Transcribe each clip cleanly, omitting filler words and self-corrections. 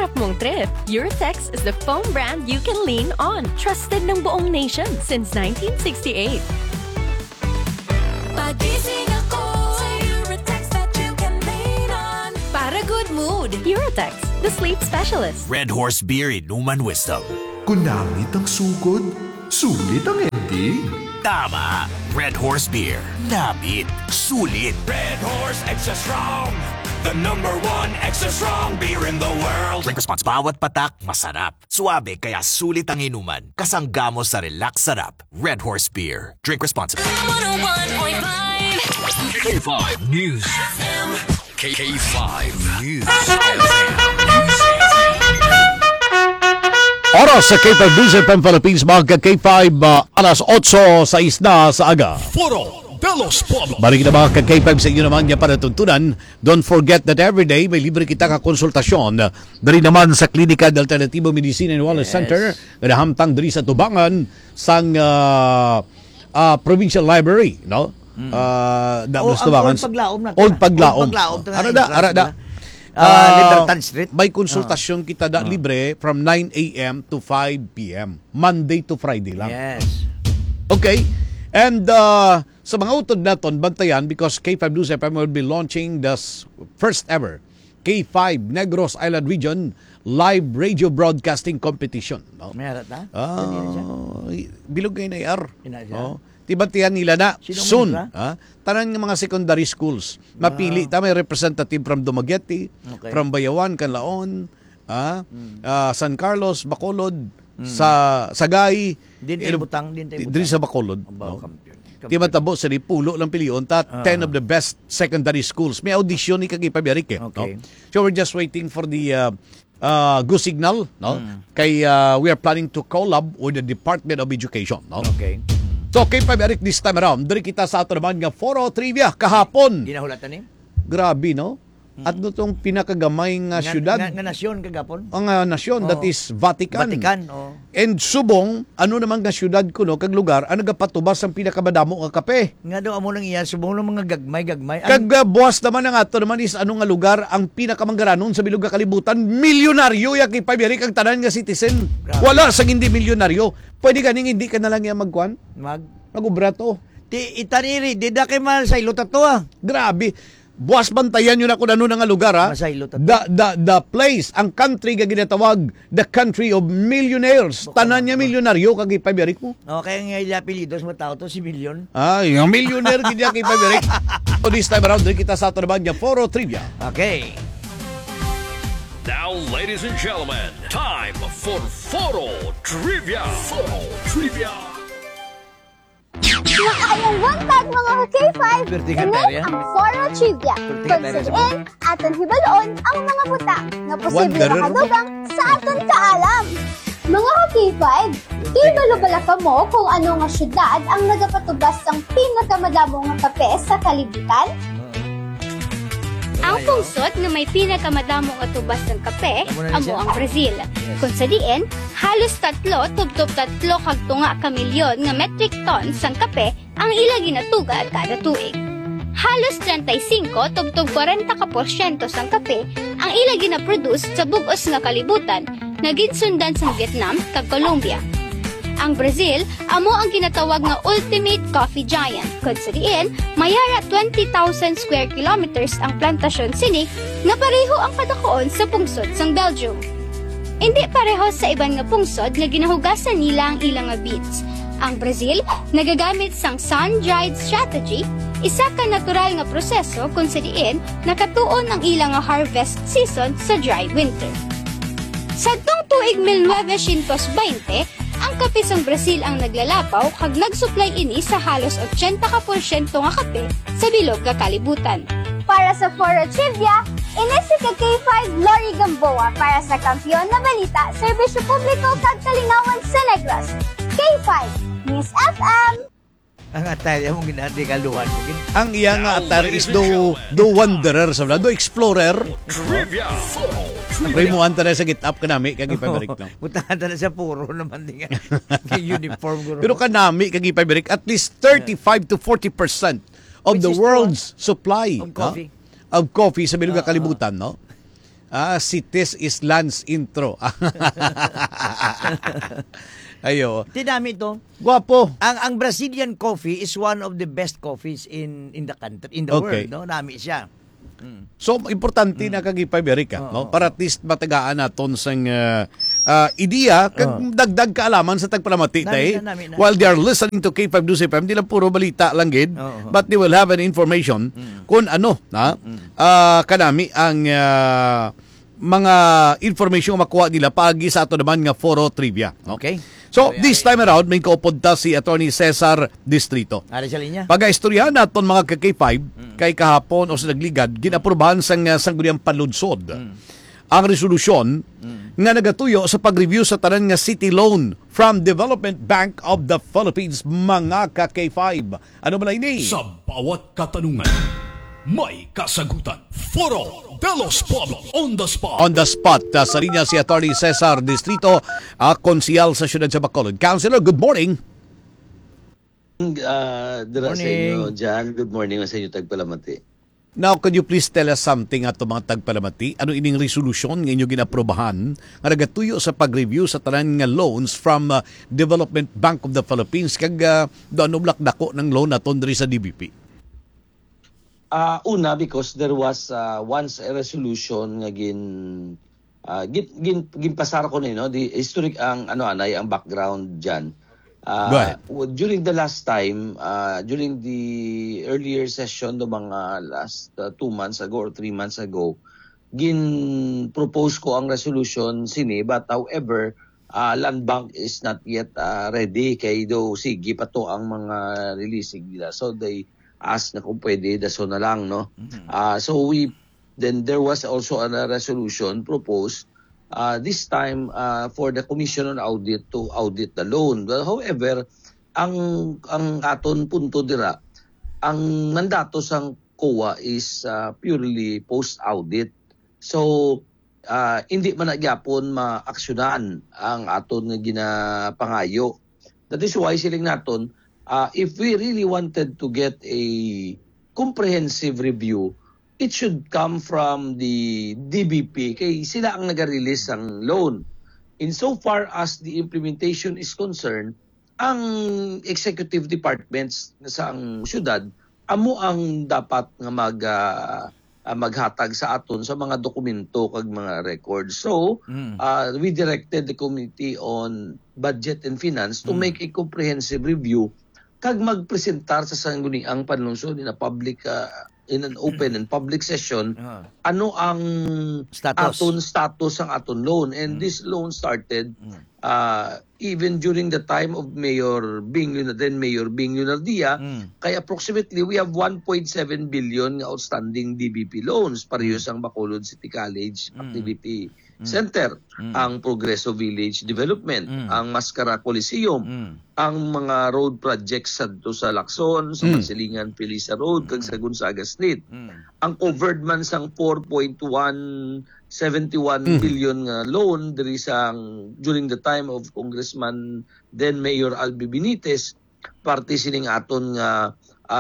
pangarap mong trip, Eurotex is the foam brand you can lean on. Trusted ng buong nation since 1968. Pagising ako sa Eurotex that you can lean on. Para good mood, Eurotex, the sleep specialist. Red Horse Beer Inuman Wisdom. Kunangit ang sugod, sulit ang ending. Tama! Red Horse Beer. Namit. Sulit. Red Horse Extra Strong, the #1 extra strong beer in the world. Drink responsibly. Bawat patak, masarap. Suabe, kaya sulit ang inuman. Kasangga mo sa relax sarap. Red Horse Beer. Drink responsibly. 101.5 K5 News FM. K5 News Oras sa K5 News FM Philippines, mga K5, alas 8:06 na sa aga. Foro de los Pueblos. Maring na mga K5 sa inyo naman niya panatuntunan. Don't forget that every day may libre kita ka konsultasyon. Dari naman sa Klinika de Alternativo Medicina and Wellness Center, ganahamtang dari sa Tubangan, sang Provincial Library, no? Old Paglaom. Arada. Libertad Street. May konsultasyon kita libre from 9 a.m. to 5 p.m. Monday to Friday lang. Yes. Okay. And sa mga utod naton, bantayan because K5 News FM will be launching the first ever K5 Negros Island Region live radio broadcasting competition. No? May harat na? Bilog ngayon ay ar. Ina siya? No? Tibantiyan nila na soon. Sino Tanan ng mga secondary schools. Mapili ta may representative from Dumaguete, from Bayawan, Canlaon, San Carlos, Bacolod, sa Sagay, din sa Bacolod. Timatabo sa Lipulo lang piliyon 10 of the best secondary schools. May audition ni Kagipabiarik eh. Okay. No? So we're just waiting for the go signal, no? Kay we are planning to collab with the Department of Education, no? Okay. So, K5 Eric, this time around, dari kita sa ato naman nga Foro Trivia kahapon. Ginahulatan ni? Grabe, no? At itong pinakagamay nga syudad. Nga nasyon kagapon? Ang nasyon, that is Vatican. Vatican, And Subong, ano naman nga syudad ko, no, kag lugar, ang nagapatubas ang pinakamadamo nga kape. Nga daw amo nang iya, subong ng mga gagmay. Kag buwas naman ang ato naman is ano nga lugar ang pinakamangaranon sa bilog nga kalibutan. Milyonaryo, ya K5 Eric, ang tanan nga citizen. Grabe. Wala sang hindi milyonaryo. Pwede ka hindi ka na lang yan magkuhan? Mag-ubrato. Itaniri, di da kay masaylo tato Grabe. Buwas bantayan yun ako na nga lugar, ha? Masaylo tato. The place, ang country nga ginatawag, the country of millionaires. Tanan niya milyonaryo kag ipabirik mo. Okay, nga ilapilidos mo tao to si Milyon. Yung millionaire kanya kay ipabirik. So this time around, kita sa ito naman niya, Foro Trivia. Okay. Now, ladies and gentlemen, time for Foro Trivia. Foro Trivia. Nakayang one tag mga K5, Vertigantarya. init ang Foro Trivia. Vertigantarya sa Konsiin aton hibaloon ang mga butang na posible Wonder. makadugang sa aton kaalam. Mga K5, ibalo-bala ka mo kung ano nga syudad ang nagapatubas ng pinakamadamo nga kape sa kalibutan? Ang pungsod na may pinakamadamong atubas ng kape amo ang Brazil. Kung sa diin, halos 3 tubtob 3 kag tunga ka milyon nga metric tons sang kape ang ila ginatugad kada tuig. Halos 35 tubtob 40% sang kape ang ila ginaproduce sa bug-os nga kalibutan nga ginsundan sa Vietnam kag Colombia. Ang Brazil, amo ang ginatawag nga ultimate coffee giant. Kung sa diin, mayara 20,000 square kilometers ang plantasyon sining nga pareho ang kadakoon sa pungsod sang Belgium. Hindi pareho sa iban nga pungsod nga ginahugasan nila ang ilang nga beets. Ang Brazil, nagagamit sang sun-dried strategy, isa ka natural nga proseso kung sa diin nakatuon ang ilang nga harvest season sa dry winter. Sa tuig 1920, ang kape sa Brazil ang naglalapaw kag nagsupply ini sa halos 80% nga kape sa bilog nga kalibutan. Para sa Foro Trivia, inesi ka K5 Lori Gamboa para sa kampiyon na balita, serbisyo publiko kag kalinawan sa Negros. K5 News FM. Ang atay mo ginadi kaluhan mo. Ang iya nga atar is do wanderer sa do explorer. Trivia. Pray mo anta na sa get-up ka nami kag ipabirik lang. Butahan na sa puro naman din nga. Uniform guro. Pero kanami kag ipabirik at least 35 to 40% of Which the is world's supply of coffee. Of coffee sa bilog nga kalibutan, no? Si Tess Islands intro. Ayo. Tinami ito. Guwapo. Ang Brazilian coffee is one of the best coffees in the country, in the Okay. world, no? Nami siya. So importante na kagipay Amerika, no? Para at least matagaan naton sang ideya kag dagdag kaalaman sa tagpalamati tay. Nami na. While they are listening to K5 News FM, di lang puro balita lang gid, but they will have an information kung ano na kanami ang mga information makuha nila pagi sa ato naman nga foro trivia, no? Okay. So this time around may kaupod ta si Attorney Cesar Distrito. Ari sa linya. Pag-istoryahan naton mga ka-K5 kay kahapon o sa nagligad ginaprubahan sang sangguniang panlunsod. Ang resolusyon nga nagatuyo sa pag-review sa tanan nga city loan from Development Bank of the Philippines, mga ka-K5. Ano ba na ini? Sa bawat katanungan, may kasagutan. Foro de los Pueblos on the spot. On the spot, sa linya si Attorney Cesar Distrito, konsihal sa siyudad sa Bacolod. Councilor, good morning. Dira sa inyo, Jan. Good morning sa inyo, Tagpalamati. Now, could you please tell us something ato mga tagpalamati? Ano ining resolusyon nga inyo ginaprobahan nga nagatuyo sa pag-review sa tanan nga loans from Development Bank of the Philippines kag doon ublak dako ng loan naton diri sa DBP? Una, because there was once a resolution nga ginpasar ko ni, no, the historic ang background diyan. During the last time, during the earlier session do mga last 2 months ago or 3 months ago, propose ko ang resolution sini, but however, Land Bank is not yet ready kay do sige pa to ang mga releasing nila. So they ask na kung pwede, daso na lang, no? So then there was also a resolution proposed this time for the Commission on Audit to audit the loan. Well, however, ang aton punto dira, ang mandato sang COA is purely post-audit. So, hindi man nagyapon maaksyonan ang aton nga ginapangayo. That is why siling naton, if we really wanted to get a comprehensive review, it should come from the DBP kay sila ang nag-release ng loan. Insofar as the implementation is concerned, ang executive departments sa ang syudad amo ang dapat nga maghatag sa aton sa mga dokumento kag mga records. So, we directed the Committee on Budget and Finance to make a comprehensive review kag magpresentar sa sangguniang panlungsod in a public in an open and public session ano ang aton status ang aton loan. And this loan started even during the time of Mayor Bing Lunardia, kaya approximately we have 1.7 billion outstanding DBP loans parehas ang Bacolod City College Activity Center, ang Progreso Village Development, ang Mascara Coliseum, ang mga road projects sa Lacson, sa Pasilingan Felisa Road, kag sa Gonzaga Street. Ang covered man sang 4.171 billion nga loan diri sang during the time of Congressman then Mayor Albi Benitez, parte sining aton nga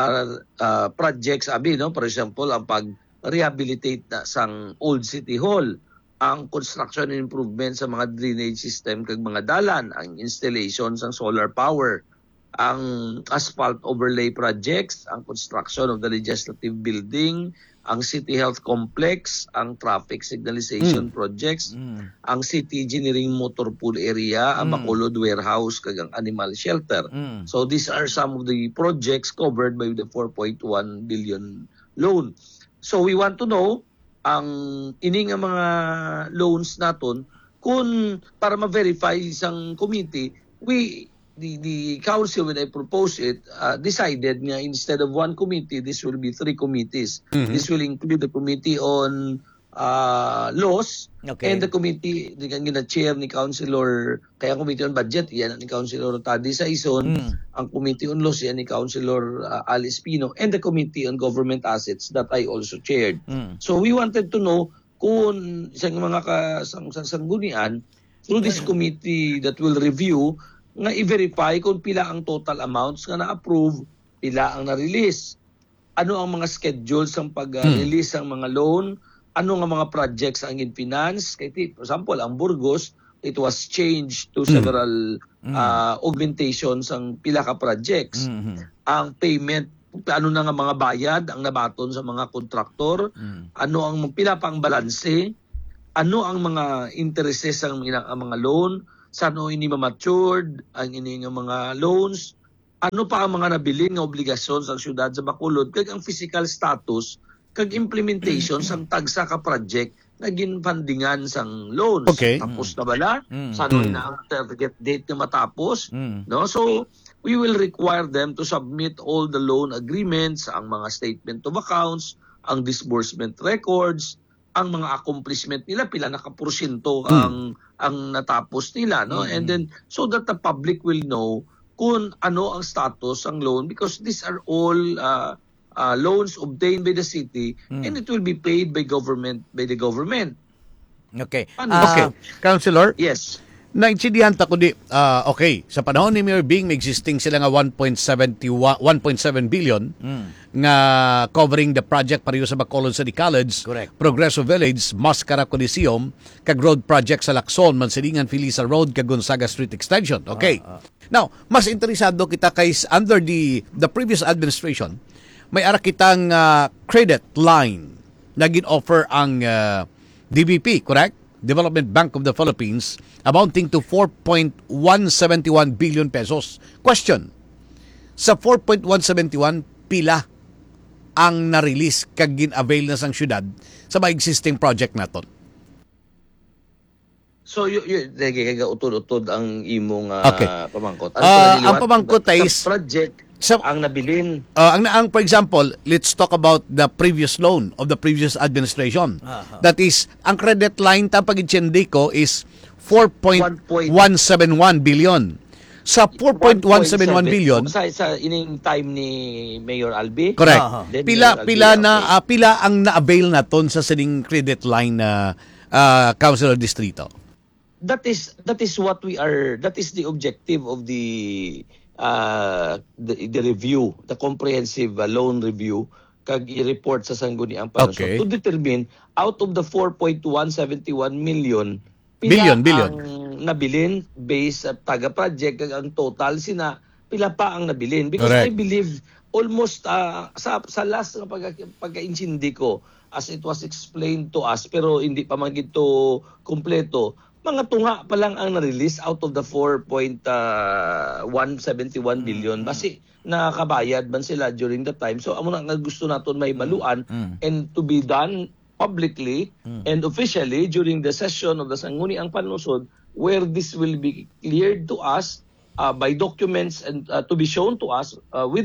projects abi, no, for example ang pag-rehabilitate na sang Old City Hall, ang construction and improvement sa mga drainage system kag mga dalan, ang installation ng solar power, ang asphalt overlay projects, ang construction of the legislative building, ang city health complex, ang traffic signalization projects, ang city engineering motor pool area, ang Bacolod warehouse kag ang animal shelter. So these are some of the projects covered by the 4.1 billion loan. So we want to know ang ini nga mga loans naton kung para ma-verify isang committee, the council, when I proposed it, decided nga instead of one committee, this will be 3 committees. This will include the committee on laws, and the committee gina-chair ni Councilor, kaya committee on budget yan ni Councilor Tadi Saison, ang committee on laws yan ni Councilor Alice Pino, and the committee on government assets that I also chaired. So we wanted to know kung isang mga sanggunian through this committee that will review nga i-verify kung pila ang total amounts nga na-approve, pila ang na-release, ano ang mga schedules ng pag-release ng mga loan, ano nga mga projects ang in-finance. For example, ang Burgos, it was changed to several augmentations ang pila ka projects. Ang payment, ano na nga mga bayad ang nabaton sa mga kontraktor, ano ang pila pang balanse, ano ang mga interests ang mga loan, sano ini ma-matured ang ini nga mga loans, ano pa ang mga nabilin nga obligasyon sa syudad sa Bacolod, kag ang physical status kag implementation sang tagsa ka project na ginfundingan sang loans. Okay. Tapos na bala? Sano na ang target date na matapos? No? So, we will require them to submit all the loan agreements, ang mga statement of accounts, ang disbursement records, ang mga accomplishment nila, pila nakaporsyento ang natapos nila, no? And then so that the public will know kung ano ang status ng loan, because these are all loans obtained by the city and it will be paid by the government. Okay. Okay. Councilor? Yes. Naintindihan ta ko di, okay, sa panahon ni Mayor Bing, may existing sila nga 1.7 billion nga covering the project pareho sa Bacolod City College, Correct. Progreso Village, Mascara Coliseum, kag road project sa Lacson, Mansilingan, Filisa Road, kag Gonzaga Street Extension. Okay. Now, mas interesado kita kay under the previous administration, may ara kitang credit line na gin-offer ang DBP, correct? Development Bank of the Philippines, amounting to 4.171 billion pesos. Question, sa 4.171, pila ang na-release kag gin-avail na sang syudad sa mga existing project naton? So, kaga utod-utod ang imong pamangkot. Ang pamangkot ay project ang nabilin. Ang for example, let's talk about the previous loan of the previous administration. That is, ang credit line ta pag-itsindi ko is 4.171 billion. Sa 4.171 billion, sa ining time ni Mayor Albi. Correct. Pila ang na-avail naton sa sining credit line na Councilor Distrito? That is what we are, that is the objective of the review, the comprehensive loan review, kag i-report sa Sangguniang Palusot to determine out of the 4.171 million billion ang nabilin based sa taga-project, kag ang total sina pila pa ang nabilin, because Correct. I believe almost sa last na pagka-insindi ko, as it was explained to us pero hindi pa man gito kompleto, mga tunga pa lang ang na-release out of the 4.171 billion. Basi nakabayad man sila during the time. So amo na nga gusto naton may baluan and to be done publicly and officially during the session of the Sangguniang Panlusod, where this will be cleared to us by documents and to be shown to us with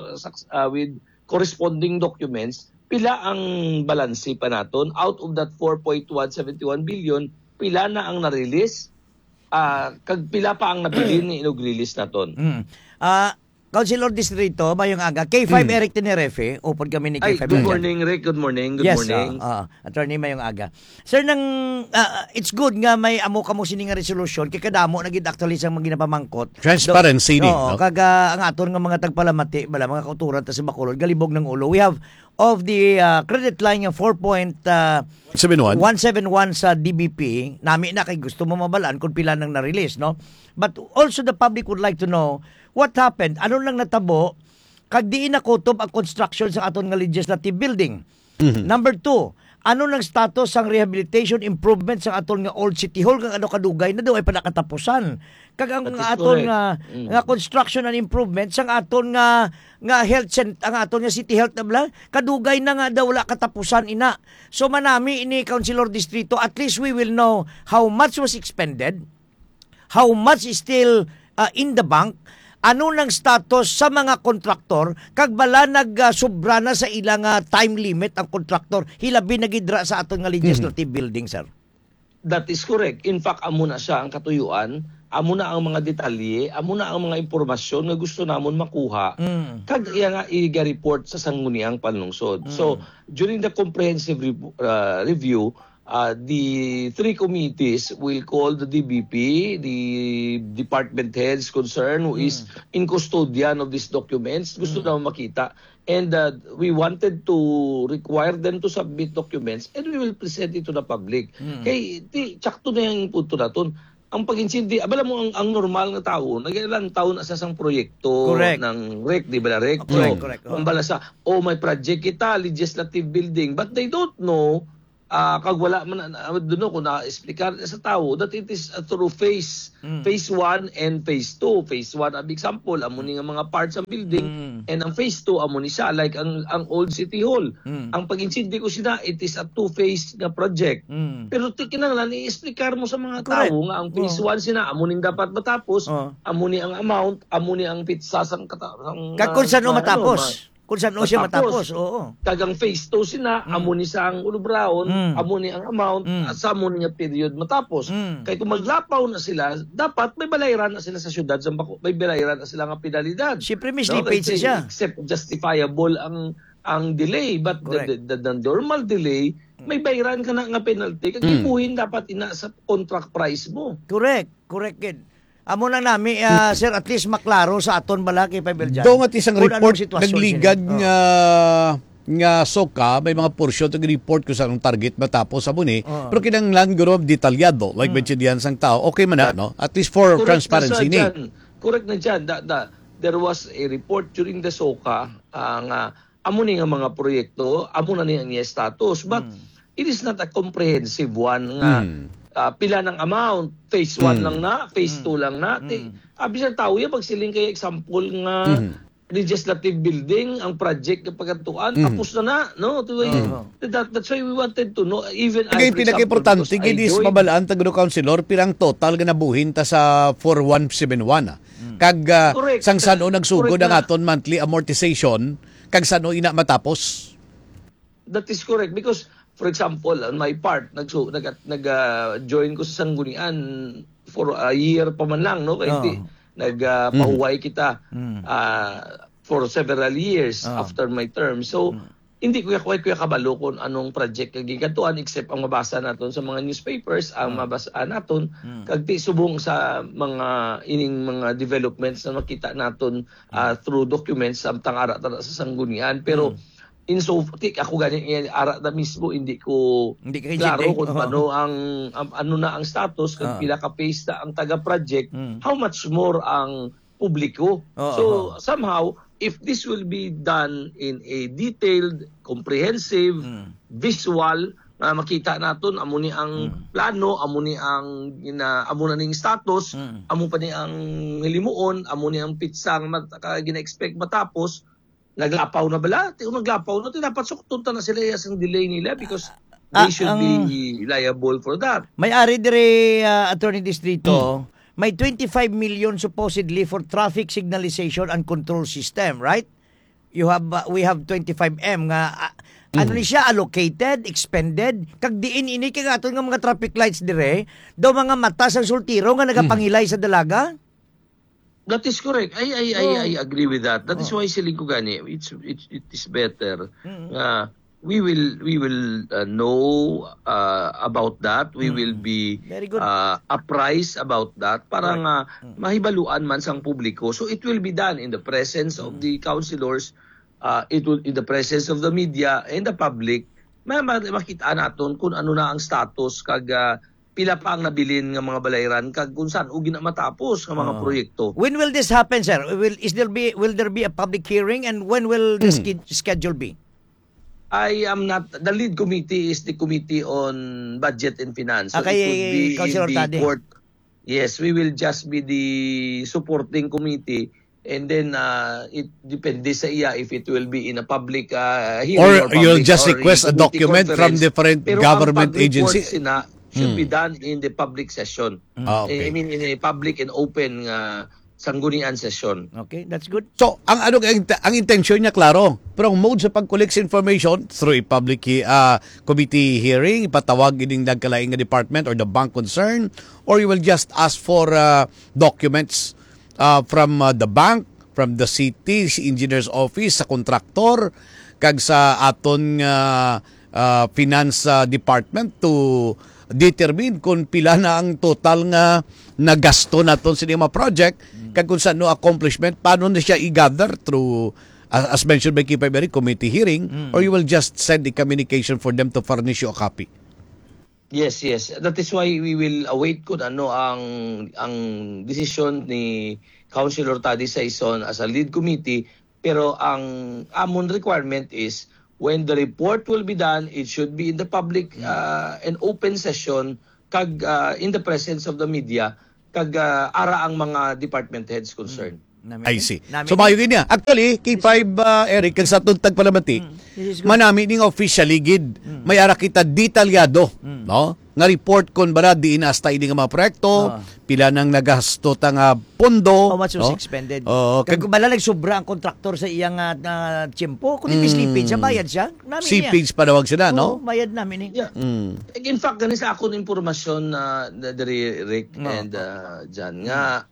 corresponding documents, pila ang balanse pa naton out of that 4.171 billion. Pila na ang na-release, kag pila pa ang nabilin ni inog-release naton. Councilor Distrito, mayong aga. K5 Eric Tenerefe, open kami ni K5. Good morning, Rick. Good morning. Good morning. Attorney mayong aga. Sir, it's good nga may amo kamo sini nga resolution kay kadamo na gid actually sang mga ginapamangkot. Transparency ni. No? Kaga ang aton nga mga tagpalamati, bala mga kauturan ta sa Bacolod, galibog ng ulo. We have of the credit line nga 4.171 sa DBP, nami na kay gusto mo mabalaan kung pila nang na-release, no? But also the public would like to know what happened, ano lang natabo kag diin na kutob ang construction sa aton nga legislative building. Number 2, ano nang status sang rehabilitation improvement sa aton nga old city hall kag ano kadugay na daw ay panakatapusan. Kag ang aton nga construction and improvement sang aton nga health center, ang aton nga city health na bla, kadugay na nga daw wala katapusan ina. So manami ini Councilor Distrito, at least we will know how much was expended, how much is still in the bank, ano nang status sa mga kontraktor, kag bala nag-sobra na sa ilang time limit ang kontraktor, hilabi na gidra sa aton nga legislative building, sir. That is correct. In fact, amo na siya ang katuyuan, amo na ang mga detalye, amo na ang mga impormasyon nga gusto namon makuha, kag iya nga i-report sa Sangguniang Panlungsod. So, during the comprehensive review, the three committees will call the DBP, the department heads concerned who is in custodian of these documents. Gusto na makita And we wanted to require them to submit documents and we will present it to the public. Kay tsakto na yung punto naton. Ang pag-insindi, abala mo ang normal na tao, nag-ilang taon na sa isang proyekto ng REC, di ba na REC? Correct. Ang bala sa, may project kita, legislative building, but they don't know, kag wala man doon ko na-explicar sa tao that it is through phase 1 and phase 2. Phase 1 ang example amo ni nga mga parts ng building and ang phase 2 amo ni siya like ang old city hall. Ang pag-insindi ko sina it is a two-phase na project. Pero kinahanglan i-explicar mo sa mga tao nga ang phase 1 sina amo ning dapat matapos, amo ni ang amount, amo ni ang pitsa sang kung saan matapos. Kung saan siya matapos, oo. Kagang phase 2 sina, amo ni sang ulubraon, amo ni ang amount, sa amo ni nga period matapos. Kaya kung maglapaw na sila, dapat may balayran na sila sa syudad, may balayran na sila nga penalidad. Siyempre may slippage siya. Except justifiable ang delay, but the normal delay, may bayaran ka na nga penalty, kagipuhin dapat ina sa contract price mo. Correct, kid. Amo na nami, sir, at least maklaro sa aton bala kay Pavel Jan. Doon at isang report, nagligad nga soka, may mga porsyon ng report kung saan ang target matapos sa muni. Pero kinanglan guro detalyado, like mentioned yan sang tao, okay man na, no? At least for transparency ni. Correct na dyan. There was a report during the soka, nga amo ni nga mga proyekto, amo na ni ang status, but it is not a comprehensive one nga pila ng amount, phase 1 lang na, phase 2 lang na. Abisang tao yan, pagsiling kayo example nga legislative building, ang project ng pagkatuan, tapos na no? That's why we wanted to know, even I, for example, pinaka-importante, ginis mabalaan tagro councilor, pirang total nga nabuhin ta sa 4171. Kag sang sano nagsugod ang aton monthly amortization, kag sano ina matapos. That is correct, because for example, on my part, nag-join ko sa Sanggunian for a year pa man lang, no? Kaya nagpahuway kita for several years after my term. So, hindi ko kabalo kung anong project kag gigatuan except ang mabasa naton sa mga newspapers, ang mabasa naton kag subong sa mga mga developments na makita naton through documents samtang ara sa Sanggunian. Pero ako ganyan ara na mismo hindi klaro kung paano ano na ang status kung pila ka phase na ang taga project, how much more ang publiko. So somehow if this will be done in a detailed, comprehensive, visual, makita naton amo ni ang plano, amo ni ang amo na ning status, amo pa ni ang hilimuon, amo ni ang pitsang gina-expect matapos. Naglapaw na bala? Kung naglapaw na, dapat suktunta na sila yung delay nila because they should be liable for that. May-ari dire, Attorney Distrito, may 25 million supposedly for traffic signalization and control system, right? We have 25M nga, ano ni siya, allocated, expended, kag diin ini kay aton nga mga traffic lights dire, daw mga mata sa sultiro nga nagapangilay sa dalaga? That is correct. I agree with that. That is why siling ko gani. It is better. We will know about that. We will be apprised about that para nga mahibaluan man sang publiko. So it will be done in the presence of the councilors, it will in the presence of the media and the public. Makita naton kung ano na ang status kag pila pa ang nabilin ng mga balayran kag kung saan ugi na matapos ng mga proyekto. When will this happen, sir? Will there be a public hearing and when will the schedule be? I am not, the lead committee is the Committee on Budget and Finance. So it would be Councilor in the court. Yes, we will just be the supporting committee and then it depende sa iya if it will be in a public hearing or you'll just request a document from different government agencies. Should be done in the public session. Okay. I mean, in a public and open sanggunian session. Okay, that's good. So, ang intention niya, klaro. Pero ang mode sa pag-collect information through a public committee hearing, ipatawag ining nagkalaing nga department or the bank concern, or you will just ask for documents from the bank, from the city, si engineer's office, sa kontraktor, kag sa aton finance department to determine kung pila na ang total nga nagasto naton sa mga project kag kung saan no accomplishment paano na siya i-gather through as mentioned by Kipay Berry, committee hearing, or you will just send a communication for them to furnish you a copy? Yes. That is why we will await kung ano ang desisyon ni Councilor Taddy Saison as a lead committee. Pero ang amon requirement is when the report will be done, it should be in the public and open session kag in the presence of the media kag ara ang mga department heads concerned. I see. So mayo niya. Actually, K5 Eric kag sa tuntag palamati, manami ning officially gid. May ara kita detalyado, no? Nga report kon bara diin hasta ini nga mga proyekto, pila nang nagasto ta nga pondo, how much was expended. Kag malalag sobra ang kontraktor sa iyang tiyempo, kun hindi slipage siya bayad siya. Nami niya. Seepage pa dawag sila, no? Bayad namin Yeah. In fact, ganin sa akong impormasyon na Rick and Jan nga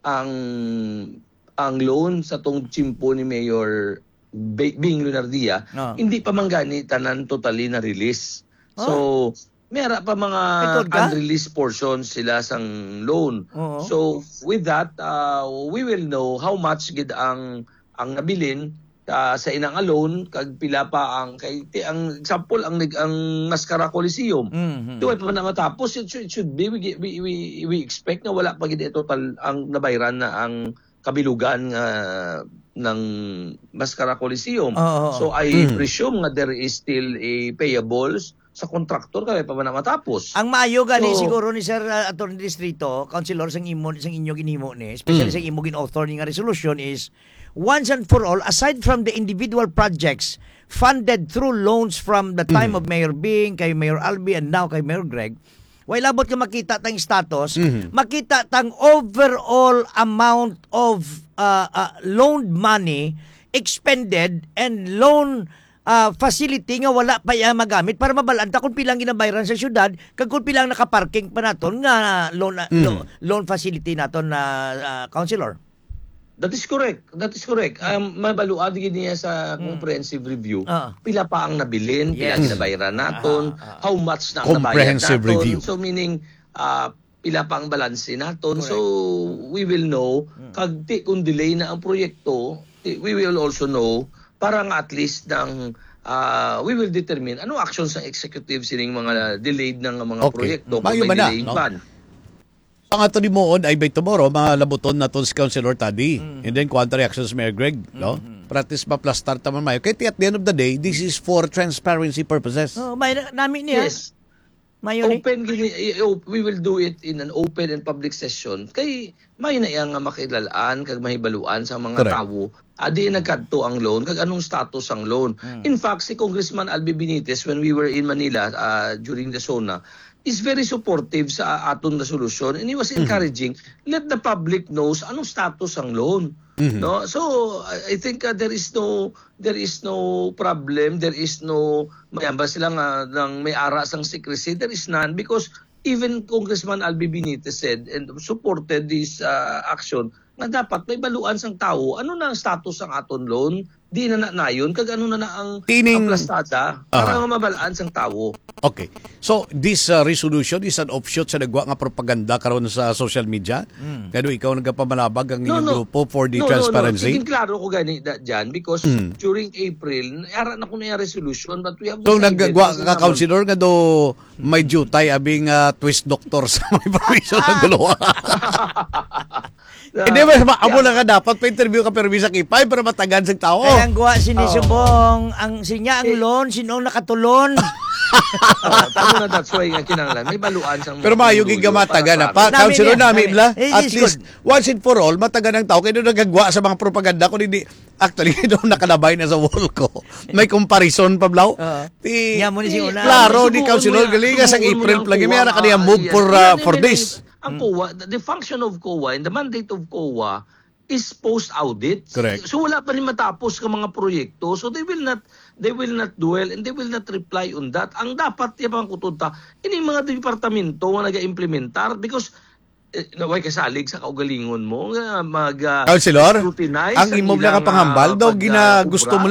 ang loan sa tong chimpo ni Mayor Bing Lunardia, hindi pa man gani tanan totally na release. So, mayara pa mga unreleased portions sila sang loan. So, with that, we will know how much gid ang nabilin sa inang loan kag pila pa ang ang example ang Mascara Coliseum. Tuwat man na matapos, it should be we expect na wala pa gid total ang nabayran na ang kabilugan ng Mascara Coliseum. So I presume nga there is still a payables sa kontraktor kaya pa man na matapos. Ang maayo gani siguro ni Sir Attorney Distrito, Councilor sang inyo ginhimo ni, especially sang imo gin-author ni nga resolution is once and for all, aside from the individual projects funded through loans from the time of Mayor Bing, kay Mayor Albi, and now kay Mayor Greg, way labot ka makita tang status, makita tang overall amount of loaned money expended and loan facility nga wala pa iya magamit para mabalanta kung pilang ginabayaran sa syudad kag kung pilang nakaparking pa naton nga loan facility naton na councilor. That is correct. Mabaluad gid niya sa comprehensive review. Pila pa ang nabilin, pila ginabayaran naton, how much na ang nabayad naton. Review. So meaning pila pa ang balanse naton. So we will know kag kung delay na ang proyekto, we will also know para nga at least we will determine ano actions ng executive sining mga delayed ng mga proyekto kung may delaying ban. Ang ato ni Moon ay by tomorrow, malabuton na to si Councilor Taddy. And then, quanta reactions Mayor Greg, no? Practice pa plus start naman mayo. Kaya at the end of the day, this is for transparency purposes. May namin niya. Yes. Open, we will do it in an open and public session. Kay may na nga makilalaan, kag mahibaluan sa mga tao. Adi nagkadto ang loan, kag anong status ang loan. In fact, si Congressman Albi Benitez, when we were in Manila during the SONA, is very supportive sa aton na solusyon and he was encouraging let the public knows anong status ang loan. No, so I think there is no problem, there is no mayamba sila ng may ara sang secrecy, there is none because even Congressman Albi Benitez said and supported this action na dapat may baluan sang tao ano na ang status ang aton loan, di na nayon kag ano na ang plastada para mabalaan sang tao. Okay. So this resolution is an offshoot sa nagwa nga propaganda karon sa social media. Kaya ikaw nagapamalabag ang inyong grupo for the transparency. Sige, klaro ko gani dyan because during April ara na ko na yung resolution but we have so nagagwa ka councilor nga do may jutay abing twist doctor sa may permission ng guluwa. Hindi ba amo na ka dapat pa interview ka permi sa Kipay para matagan sa tao. Ay ang guwa sinisubong ang sinya ang loan sinong nakatulon. Tama na that's why kinahanglan may baluan sang. Pero maayo gid matagan na pa councilor namin la at least once and for all matagan ang tao kay nagagwa sa mga propaganda ko hindi actually do nakalabay na sa wall ko. May comparison pa blaw. Klaro di councilor gali nga sang April plagi may ara kaniya move for this. Ang COA, the function of COA and the mandate of COA is post-audit. Correct. So wala pa rin matapos ka mga proyekto. So they will not dwell and they will not reply on that. Ang dapat yung mga kutunta, ini mga departamento nga nag-implementar because naway kasalig sa kaugalingon mo Councilor, ang imo lang pangambal daw gusto mo lang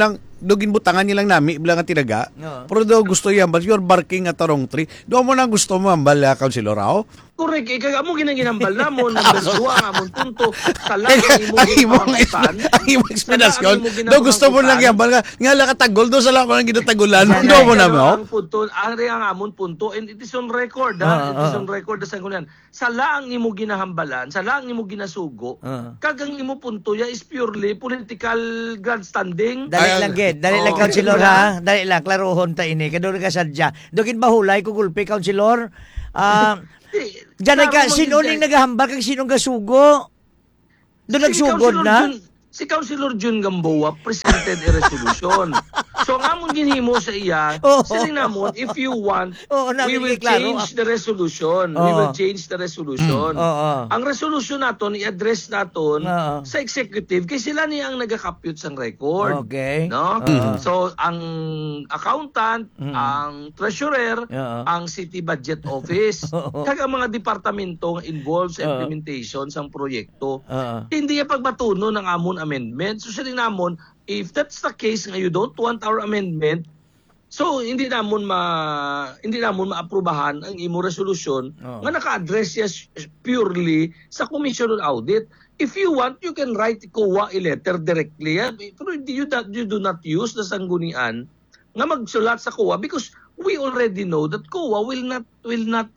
dogin butangan nilang nami bilang nga tinaga. Oo. Pero daw gusto yambal, you're barking at the wrong tree. Do mo na gusto mo ambal Councilor Rao? Correct. Kaya mo ginambal namon, number 2 ang amon punto. Sala ang ang imong explanation. Do gusto mo lang yambal nga la katagol do sala ko lang ginatagulan. Do mo na mo. Ang punto, ari ang amon punto, and it is on record, ha? It is on record sa ngunan. Sala ang imo ginahambalan, sala ang imo ginasugo. Kagang imo punto ya is purely political grandstanding. Dali lang, Ged. Dali lang, Councilor, ha? Dali lang, klarohon ta ini. Kaduri ka sadya. Dugin bahulay ko gulpi, Councilor. Diyan ka, sino ning naghahambal kag sinong gasugo? Doon nagsugod na? Si Councilor Jun Gamboa presented a resolution. So ang amon ginhimo sa iya, sila namon, if you want, we will change the resolution. We will change the resolution. Ang resolution naton, i-address naton sa executive kasi sila niya ang nagakapyot sa record. Okay. No? So ang accountant, ang treasurer, ang city budget office, kag ang mga departamento nga involved sa implementation sang proyekto. Hindi ya pagbatuno ng amon amendment. So sila namon, if that's the case nga you don't want our amendment, so hindi namon maaprubahan ang imo resolution nga naka-address siya purely sa Commission on Audit. If you want, you can write COA a letter directly. Pero you do not use the sanggunian nga magsulat sa COA because we already know that COA will not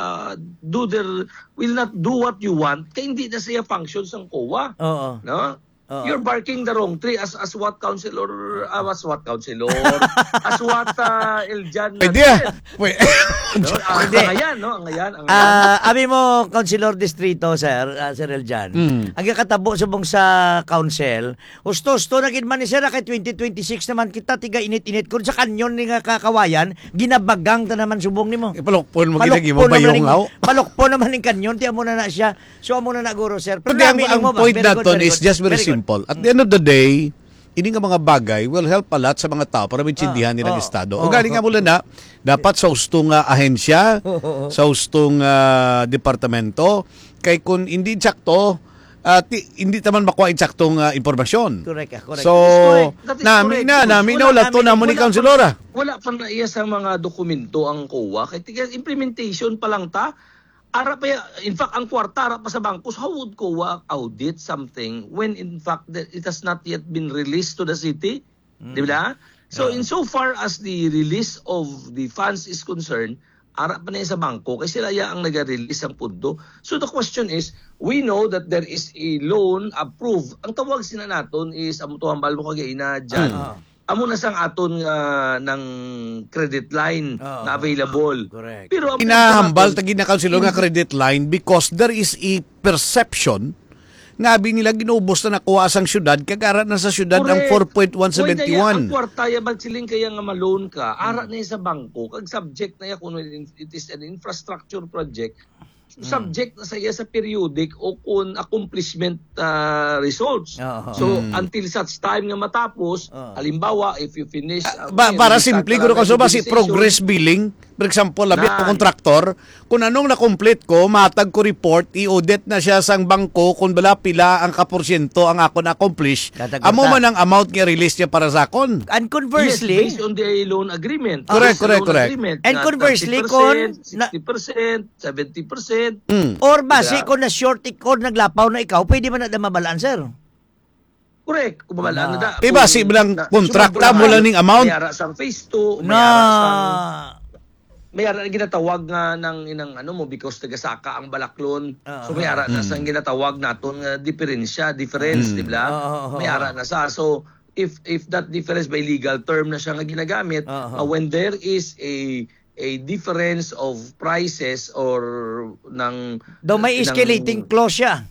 do what you want kaya hindi na siya functions ng COA. No? You're barking the wrong tree as what Councilor as what Eljan Ngayon. Abi mo Councilor Distrito Sir Eljan. Ang katabo subong sa council, gusto nagin man ni sir kay 2026 naman kita tiga init-init kun sa kanyon ni nga kakawayan, ginabagang ta naman subong nimo. Palokpon mo ginagi mo bayong aw. Palokpon naman ning kanyon, ti amo na siya. So amo na guro sir. Pero ang point naton is just very simple. At the end of the day, ini nga mga bagay will help a lot sa mga tao para maintindihan nilang estado. O galing nga mula na, dapat sa ustong ahensya, sa ustong departamento, kay kung hindi tsakto, hindi naman makuha insaktong impormasyon. Correct. So, namin na ulat to na mo ni Councilora. Wala pa na iya sa mga dokumento ang COA. Kaya implementation pa lang ta. In fact, ang kwarta pa sa bangkos, how would COA audit something when in fact it has not yet been released to the city? Di ba? So insofar as the release of the funds is concerned, ara pa na sa bangko kasi sila ang nag-release ang pundo. So the question is, we know that there is a loan approved. Ang tawag sina naton is amutuhambal mo kagaina dyan. Amo na sang aton ng credit line na available. Correct. Pero kinahambal tagi na Councilor nga credit line because there is a perception nga nila ginubos na nakuha sang syudad kagara na sa syudad ang 4.171. Ang kwartaya bag siling kaya nga ma-loan ka, ara na sa bangko kag subject na ya kung it is an infrastructure project. Subject na sa iya sa periodic o kung accomplishment results. So until such time nga matapos, halimbawa if you finish para simple guro ka so basi progress billing, for example labi ko kontraktor, kung anong na-complete ko, matag ko report, i-audit na siya sang bangko kung bala pila ang kaporsyento ang ako na-accomplish. Amo man ang amount nga release niya para sa akon. And conversely, based on the loan agreement. Correct. And conversely, kung 60%, 70%, or base kung na short ikon naglapaw na ikaw, pwede man na mabalaan, sir? Correct. Kung mabalaan na da. Diba, si bilang kontrakta mo lang ning amount? Mayara sang phase 2, mayara na ginatawag nga ng inang because tagasaka ang balaklon. So mayara na sang ginatawag naton nga difference, di ba? Mayara na sa. So if that difference by legal term na siya nga ginagamit, when there is a difference of prices or may escalating clause siya.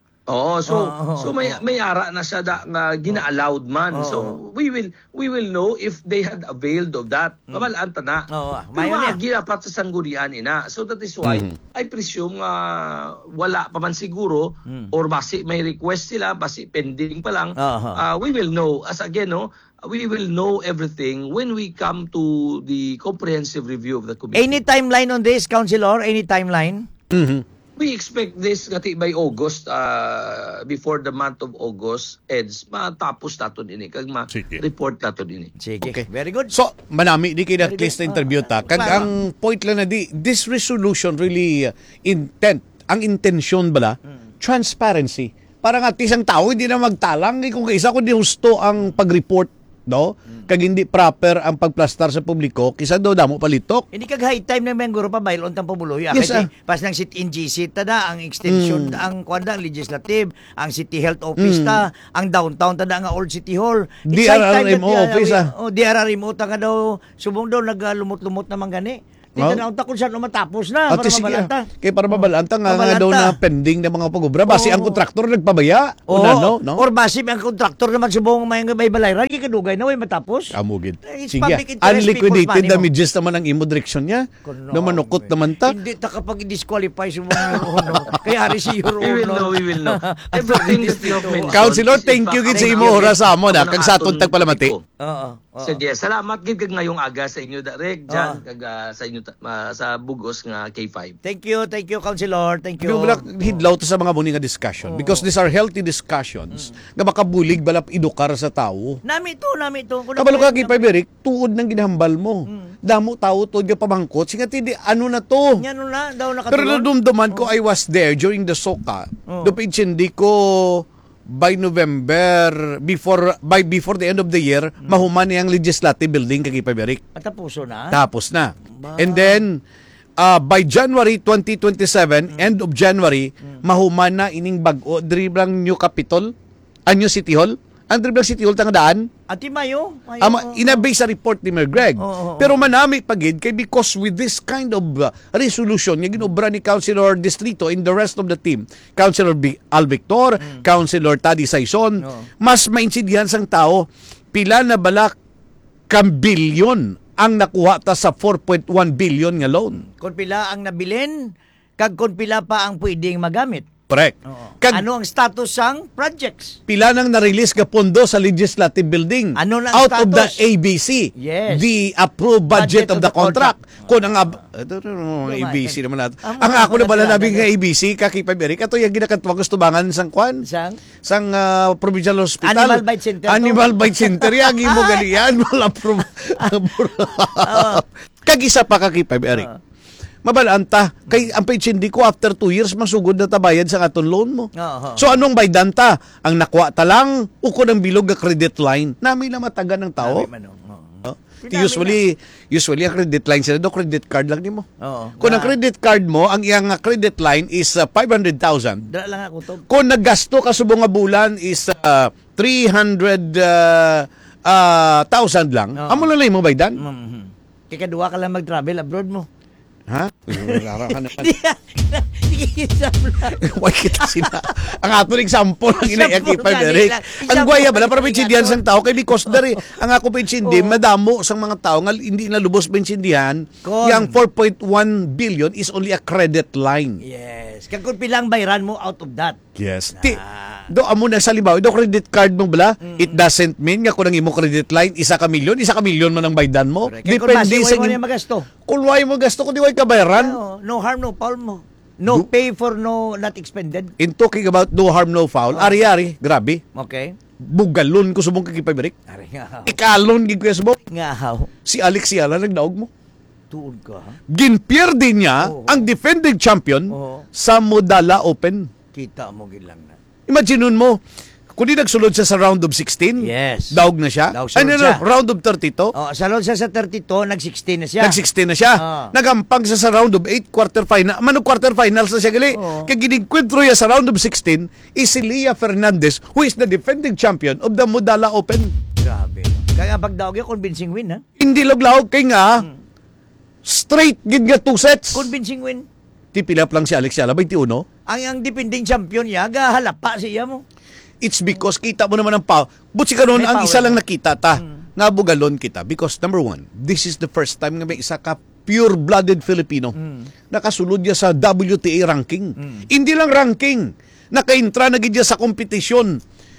So may ara na siya nga gina-allowed man. So we will know if they had availed of that. Mabalaan ta na. Pero dapat sa sanggunian ina. So that is why I presume wala pa man siguro or basi may request sila, basi pending pa lang. We will know as again we will know everything when we come to the comprehensive review of the committee. Any timeline on this, Councilor? Any timeline? We expect this ngati by August, before the month of August ends, matapos nato din kag ma-report nato din. Sige. Okay. Very good. So, manami, di kayo na-place na interview ta. Kag Claro. ang point lang na this resolution really ang intensyon bala, transparency. Parang at isang tao, hindi na magtalang. Kung kaisa ko di husto ang pag-report, no? Kag hindi proper ang pagplastar sa publiko, kisa daw damo palitok. Hindi kag high time na guro pa baylo untang pabuloy. Yes, Pas nang sit-in GC tada ang extension ang kwanda ang legislative, ang city health office ta, ang downtown tada nga old city hall. It's high time DRRMO that, office, Oh, DRRMO ta nga daw subong daw naglumot-lumot naman gani. Dito na unta kung saan matapos na para mabalanta. Kaya para mabalanta nga daw na pending na mga pag-obra. Basi ang kontraktor nagpabaya. No? Or basi ang kontraktor naman subong may balayran kay kadugay na way matapos. Amugid. It's Sige. public interest, Unliquidated people's money mo. damages naman ang imo direksyon niya. No manukot naman ta. Hindi ta kapag i-disqualify subong no. Kaya ari si Your We will know. Everything is documented. Councilor, thank you gid sa imo oras sa amo na kag sa atong tagpalamati. Oo. Sige, salamat gid kag ngayong aga sa inyo Direk Jan kag sa inyo sa Bugos nga K5. Thank you, Councilor. Thank you. Hidlaw to sa mga muni nga discussion because these are healthy discussions nga makabulig balap edukar sa tao. Nami to. Kabalo ka kay Eric, tuod ng ginahambal mo. Damo tao tuod nga pamangkot singa tindi ano na to. Yan na daw nakatulong. Pero nadumduman ko I was there during the SOCA. Dupitsindi ko by November before the end of the year mahuman niyang legislative building kay Eric. Tapuso na. Tapos na. And then by January 2027, end of January, mahuman na ining bag-o driblang New Capitol, New City Hall. Ang driblang City Hall tangdaan. Ati Mayo. Inabay sa report ni Mayor Greg. Pero manami pagid kay because with this kind of resolution nga ginobra ni Councilor Distrito and the rest of the team, Councilor Al Victor, Councilor Tadi Saison, mas maintindihan sang tao pila na balak kambilyon ang nakuha ta sa 4.1 billion nga loan. Kung pila ang nabilin, kag kung pila pa ang pwedeng magamit. Correct. Ano ang status sang projects? Pila nang na-release ka pondo sa legislative building Ano na out status? of the ABC. Yes. The approved budget of the contract. Kung ang ABC naman natin. Ang ako na bala namin nga ABC, Kaki Eric, ito yung ginakatwag gustubangan sang kwan? Sang Provincial Hospital. Animal Bite Center. Animal Bite Center. Yung mo ganiyan. Wala Kag-isa pa Kaki Eric. Mabalanta kay ang hindi ko after 2 years masugod na tabayad sa aton loan mo. So anong baydan ta? Ang nakuha ta lang uko ng bilog nga credit line. Nami na matagan ng tao. Usually ang credit line sila do credit card lang nimo. Kung ang credit card mo, ang iyang credit line is 500,000. Dala lang ako to. Kung naggasto ka subong nga bulan is 300,000 lang. Amo lang mo baydan. Kaya kadua ka lang mag-travel abroad mo. Ha? Laro ka naman. Why kita sina? Ang ato example ang inayaki pa Derek. Ang guaya bala para pinsindihan sang tao kay because dari ang ako pinsindi madamo sang mga tao nga hindi na lubos pinsindihan. Yang 4.1 billion is only a credit line. Yes. Kag kung pilang bayran mo out of that. Yes. Do amo na sa libaw, do credit card mo bala, it doesn't mean nga kung ang imo credit line 1 ka milyon man ang baydan mo. Depende sa mo magasto. Kung way mo gasto, kung di way ka bayaran. No harm, no foul mo. No pay for no not expended. In talking about no harm, no foul, ari-ari, grabe. Okay. Bugalon ko subong kagipay Ikalon gid ko subong. Ngahaw. Si Alex Ciala nagdaog mo. Tuod ka. Ginpierde niya ang defending champion sa Modala Open. Kita mo gilang na. Imagine mo, kung di nagsulod siya sa round of 16, daog na siya. Round of 32. Salod siya sa 32, nag-16 na siya. Nag-16 na siya. Nagampang siya sa round of 8, quarterfinal. Quarterfinals na siya gali. Kaya ginigkwentro niya sa round of 16 is si Leah Fernandez, who is the defending champion of the Modala Open. Grabe. Kaya pagdaog niya, convincing win, ha? Hindi laglaog kay nga, straight gid nga 2 sets. Convincing win. Tipilap lang si Alex Ciala, 21. Ang defending champion niya, gahalap pa siya mo. It's because kita mo naman ang power. Butsi ka noon, ang isa lang nakita ta. Nga bugalon kita. Because number 1, this is the first time nga may isa ka pure-blooded Filipino. Nakasulod niya sa WTA ranking. Hindi lang ranking. Nakaintra na gid niya sa kompetisyon.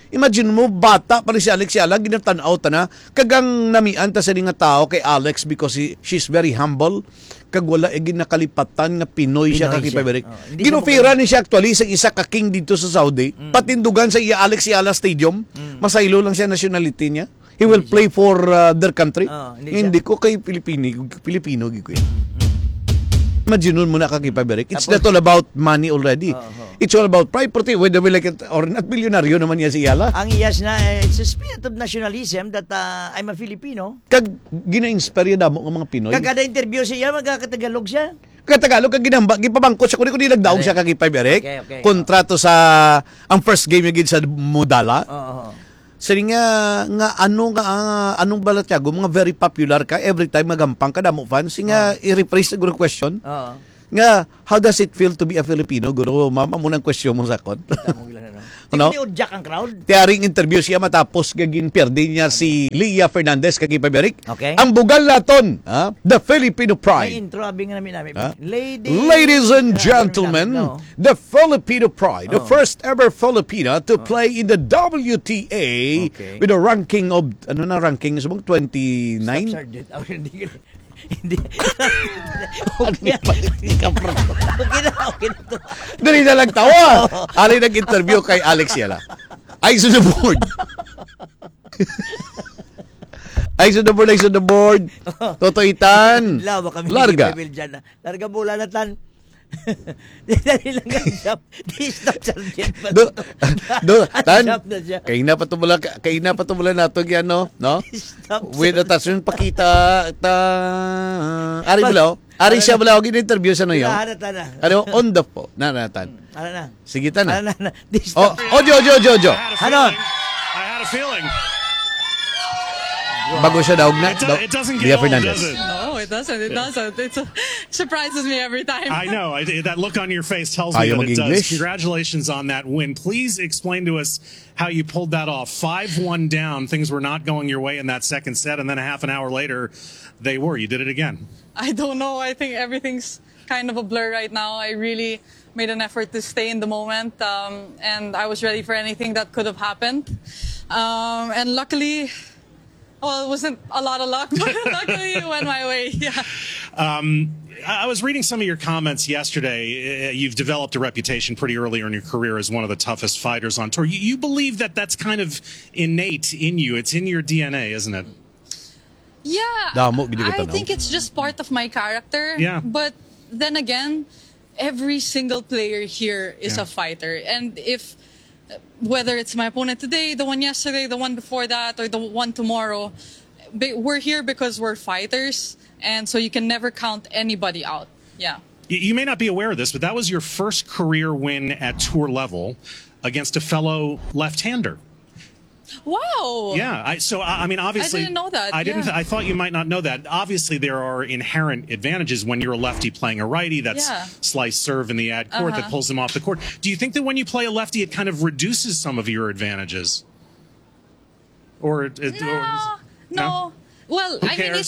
Imagine mo, bata pa rin si Alex Yala, ginatanaw ta na, kagang namian ta sa nga tao kay Alex because she's very humble, kag wala ginakalipatan nga Pinoy siya kakipabalik. Ginofira ni siya actually sa isa ka king dito sa Saudi, patindugan sa iya Alex Yala Stadium, masaylo lang siya nationality niya. He will play for their country. Hindi ko kay Pilipino giko yan. Imagine mo na kakipabalik. It's not all about money already. It's all about property, whether we like it or not. Milyonaryo naman niya si Yala. Ang iyas na, it's a spirit of nationalism that I'm a Filipino. Kag gina-inspire na mo ng mga Pinoy. Kagada interview siya, magkakatagalog siya. Katagalog kag ginamba, gipabangko siya kundi nagdaog siya kag Ipay-Berek. Okay. Kontrato sa ang first game niya sa Mudala. Sari nga anong balat niya, mga very popular ka every time magampang ka damo fans nga i-rephrase siguro question. Nga how does it feel to be a Filipino? Guro mama mo nang question mo sa kon. Ano? Udyak ang crowd. Tiyaring interview siya matapos gagin perde niya si Leah Fernandez kag Ipay-Berek. Okay. Ang bugal naton, the Filipino pride. May intro abing namin. Ladies and gentlemen, the Filipino pride, the first ever Filipina to play in the WTA with a ranking of ranking subong 29. Hindi. Dali na lang tawa. Ari nag-interview kay Alex Yala. Eyes on the board. Eyes on the board. Totoitan. Larga. Larga bola na tan. Dali lang ang shop. Di stop sergeant pa. Tan. Kaya na patumula nato yan, no? With the tasyon pakita Ari balaw. Ari siya balaw gin-interview sa noyo. Ano on the phone. Tan. Na. Sige tan. Ojo. Ano? I had a feeling. Bago siya daog na. It doesn't Leah get old, Fernandez. does it? No, it doesn't. It doesn't. It surprises me every time. I know. That look on your face tells me that it does. Congratulations on that win. Please explain to us how you pulled that off. 5-1 down. Things were not going your way in that second set, and then a half an hour later, they were. You did it again. I don't know. I think everything's kind of a blur right now. I really made an effort to stay in the moment, and I was ready for anything that could have happened. And luckily... Well, it wasn't a lot of luck, but luckily it went my way. Yeah. I was reading some of your comments yesterday. You've developed a reputation pretty early in your career as one of the toughest fighters on tour. You believe that that's kind of innate in you. It's in your DNA, isn't it? Yeah. I think it's just part of my character. Yeah. But then again, every single player here is a fighter. And whether it's my opponent today, the one yesterday, the one before that, or the one tomorrow, we're here because we're fighters, and so you can never count anybody out. Yeah. You may not be aware of this, but that was your first career win at tour level against a fellow left-hander. Wow. Yeah. I mean, obviously, I didn't know that. I thought you might not know that. Obviously, there are inherent advantages when you're a lefty playing a righty. That's slice serve in the ad court that pulls them off the court. Do you think that when you play a lefty, it kind of reduces some of your advantages? No. Well, I mean,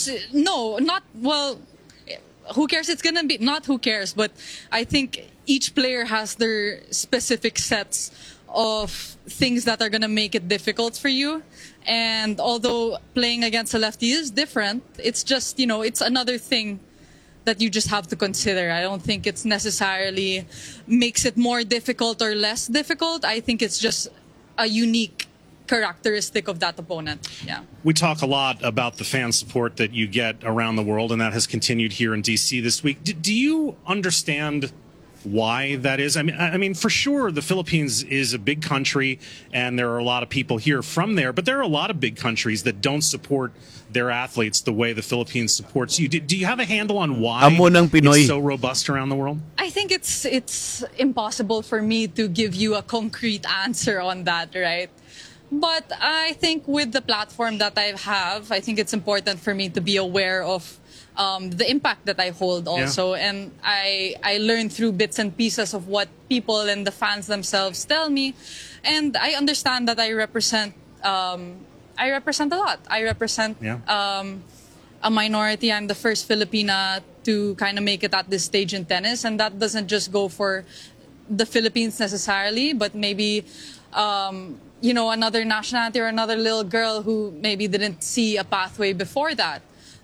who cares? It's going to be not who cares, but I think each player has their specific sets of things that are going to make it difficult for you. And although playing against a lefty is different, it's just, it's another thing that you just have to consider. I don't think it's necessarily makes it more difficult or less difficult. I think it's just a unique characteristic of that opponent. Yeah. We talk a lot about the fan support that you get around the world, and that has continued here in DC this week. Do you understand why that is? I mean, for sure, the Philippines is a big country, and there are a lot of people here from there. But there are a lot of big countries that don't support their athletes the way the Philippines supports you. Do you have a handle on why it's so robust around the world? I think it's impossible for me to give you a concrete answer on that, right? But I think with the platform that I have, I think it's important for me to be aware of the impact that I hold also. Yeah. And I learn through bits and pieces of what people and the fans themselves tell me. And I understand that I represent a lot. I represent a minority. I'm the first Filipina to kind of make it at this stage in tennis. And that doesn't just go for the Philippines necessarily, but maybe another nationality or another little girl who maybe didn't see a pathway before that.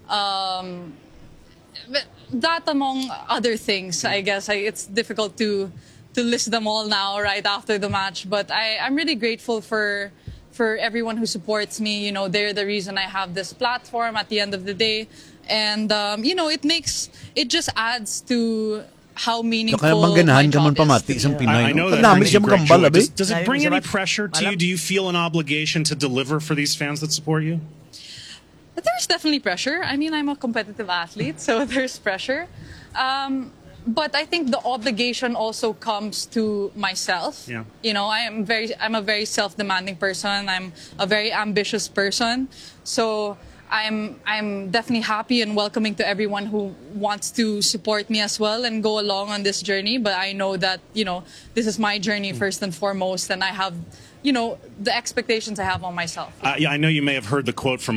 But that among other things, I guess. It's difficult to list them all now right after the match. But I'm really grateful for everyone who supports me. They're the reason I have this platform at the end of the day. And, it just adds to how meaningful my job is. I know that brings you great joy. Does it bring any pressure to you? Do you feel an obligation to deliver for these fans that support you? There's definitely pressure. I mean, I'm a competitive athlete, so there's pressure. But I think the obligation also comes to myself. Yeah. I'm a very self-demanding person. I'm a very ambitious person. So I'm definitely happy and welcoming to everyone who wants to support me as well and go along on this journey. But I know that, this is my journey first and foremost, and I have, the expectations I have on myself. I know you may have heard the quote from